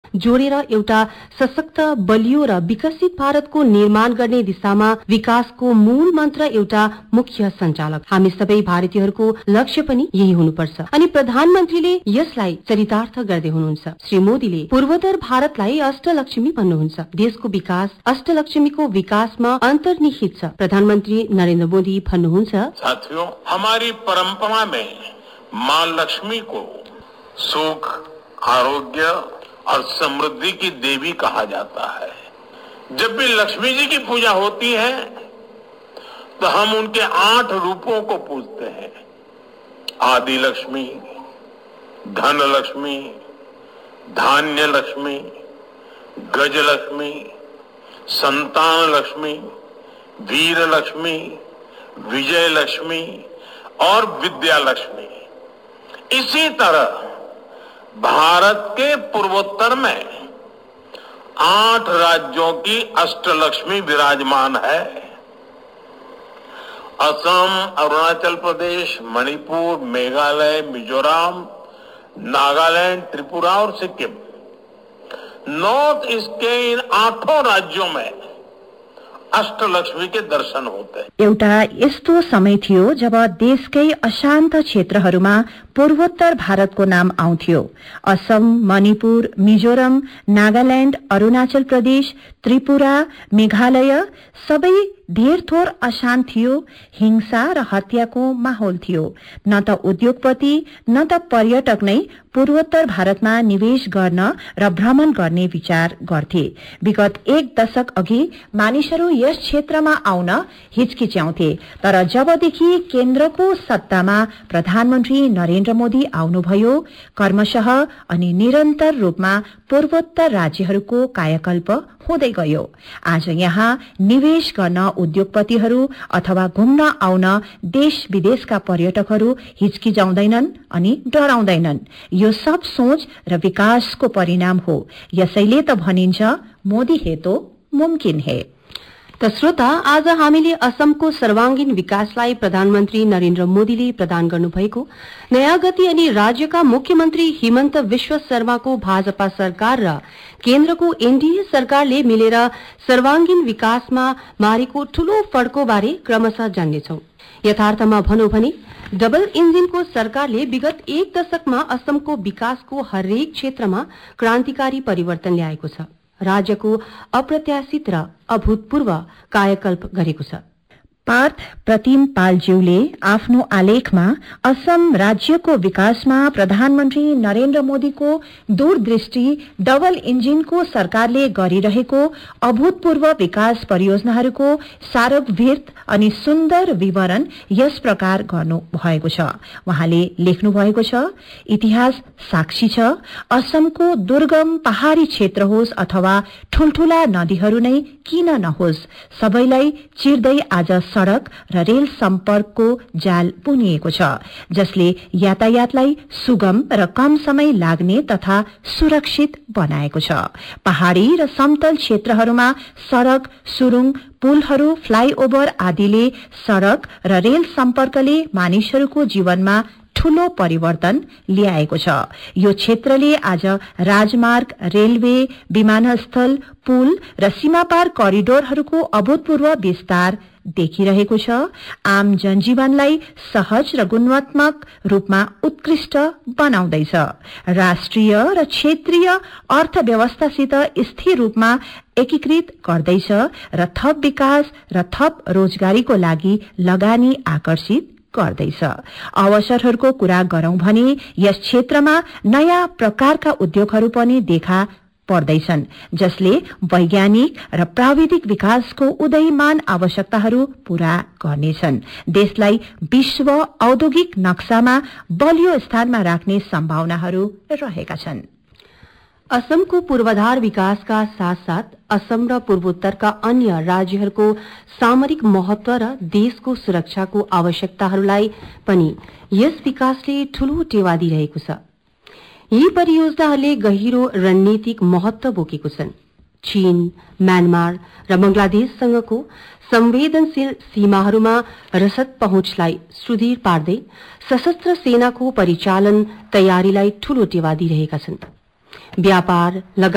जोडेर एउटा सशक्त, बलियो र विकसित भारतको निर्माण गर्ने दिशामा विकासको मूल मन्त्र एउटा मुख्य सञ्चालक। हामी सबै भारतीयहरूको लक्ष्य पनि यही हुनुपर्छ अनि प्रधानमन्त्रीले यसलाई चरितार्थ गर्दै हुनुहुन्छ। श्री मोदीले पूर्वोत्तर भारतलाई अष्टलक्ष्मी भन्नुहुन्छ। देशको विकास अष्टलक्ष्मीको विकासमा अन्तर्निहित छ। प्रधानमन्त्री नरेन्द्र मोदी भन्नुहुन्छ, साथियों, हमारी परंपरा में माँ लक्ष्मी को सुख, आरोग्य और समृद्धि की देवी कहा जाता है। जब भी लक्ष्मी जी की पूजा होती है तो हम उनके 8 रूपों को पूजते हैं। आदि लक्ष्मी, धन लक्ष्मी, धान्य लक्ष्मी, गज लक्ष्मी, संतान लक्ष्मी, वीर लक्ष्मी, विजय लक्ष्मी और विद्या लक्ष्मी। इसी तरह भारत के पूर्वोत्तर में 8 राज्यों की अष्टलक्ष्मी विराजमान है। असम, अरुणाचल प्रदेश, मणिपुर, मेघालय, मिजोरम, नागालैंड, त्रिपुरा और सिक्किम, नॉर्थ ईस्ट के इन 8 राज्यों में अष्टलक्ष्मी के दर्शन होते हैं। एउटा यस्तो समय थियो जब देशकै अशान्त क्षेत्रहरूमा पूर्वोत्तर भारतको नाम आउँथ्यो। असम, मणिपुर, मिजोरम, नागाल्याण्ड, अरुणाचल प्रदेश, त्रिपुरा, मेघालय सबै धेर थोर अशान्त थियो। हिंसा र हत्याको माहौल थियो। न त उद्योगपति न त पर्यटक नै पूर्वोत्तर भारतमा निवेश गर्न र भ्रमण गर्ने विचार गर्थे। विगत 1 दशक अघि मानिसहरू यस क्षेत्रमा आउन हिचकिच्याउँथे। तर जबदेखि केन्द्रको सत्तामा प्रधानमन्त्री नरेन्द्र मोदी आउनुभयो, क्रमशः अनि निरन्तर रूपमा पूर्वोत्तर राज्यहरूको कायाकल्प हुँदै गयो। आज यहाँ निवेश गर्न उद्योगपतिहरू अथवा घुम्न आउन देश विदेशका पर्यटकहरू हिचकिचाउँदैनन् अनि डराउँदैनन्। यो सब सोच र विकासको परिणाम हो। यसैले त भनिन्छ मोदी है तो मुमकिन है। त श्रोता, आज हामीले असमको सर्वाङ्गीन विकासलाई प्रधानमन्त्री नरेन्द्र मोदीले प्रदान गर्नुभएको नयाँ गति अनि राज्यका मुख्यमन्त्री हिमन्त विश्व शर्माको भाजपा सरकार र केन्द्रको एनडीए सरकारले मिलेर सर्वाङ्गीन विकासमा मारेको ठूलो फड्को बारे क्रमशः जान्नेछौं। यथार्थमा भनौं भने डबल इन्जिनको सरकारले विगत 1 दशकमा असमको विकासको हरेक क्षेत्रमा क्रान्तिकारी परिवर्तन ल्याएको छ। राज्यको अप्रत्याशित र अभूतपूर्व कायाकल्प गरेको छ। पार्थ प्रतिम पालज्यूले आफ्नो आलेखमा असम राज्यको विकासमा प्रधानमन्त्री नरेन्द्र मोदीको दूरदृष्टि डबल इन्जिनको सरकारले गरिरहेको अभूतपूर्व विकास परियोजनाहरूको सारगर्भित अनि सुन्दर विवरण यस प्रकार गर्नु भएको छ। उहाँले लेख्नु भएको छ, इतिहास साक्षी छ, असमको दुर्गम पहाड़ी क्षेत्र होस् अथवा ठूल्ठूला नदीहरू नै किन नहोस्, सबैलाई चिर्दै आज सड़क र रेल सम्पर्कको जाल बुनिएको छ, जसले यातायातलाई सुगम र कम समय लाग्ने तथा सुरक्षित बनाएको छ। पहाड़ी र समतल क्षेत्रहरूमा सड़क, सुरुङ, पुलहरू, फ्लाईओभर आदिले सड़क र रेल सम्पर्कले मानिसहरूको जीवनमा ठूलो परिवर्तन ल्याएको छ। यो क्षेत्रले आज राजमार्ग, रेलवे, विमानस्थल, पुल र सीमापार करिडोरहरूको अभूतपूर्व विस्तार देखिरहेको छ। आम जनजीवनलाई सहज र गुणात्मक रूपमा उत्कृष्ट बनाउँदैछ। राष्ट्रिय र क्षेत्रीय अर्थव्यवस्थासित स्थिर रूपमा एकीकृत गर्दैछ र थप विकास र थप रोजगारीको लागि लगानी आकर्षित गर्दैछ। अवसरहरूको कुरा गरौं भने यस क्षेत्रमा नयाँ प्रकारका उद्योगहरू पनि देखा पर्दैछन्, जसले वैज्ञानिक र प्राविधिक विकासको उदयमान आवश्यकताहरू पूरा गर्नेछन्। देशलाई विश्व औद्योगिक नक्सामा बलियो स्थानमा राख्ने सम्भावनाहरू रहेका छन्। असमको पूर्वाधार विकासका साथसाथ असम र पूर्वोत्तरका अन्य राज्यहरूको सामरिक महत्व र देशको सुरक्षाको आवश्यकताहरूलाई पनि यस विकासले ठूलो टेवा दिइरहेको छ। यी परियोजनाहरूले गहिरो रणनीतिक महत्व बोकेको छन्। चीन, म्यानमार र बंगलादेशसँगको संवेदनशील सीमाहरूमा रसद पहुँचलाई सुदृढ पार्दै सशस्त्र सेनाको परिचालन तयारीलाई ठूलो टेवा दिइरहेका छन्। व्यापार,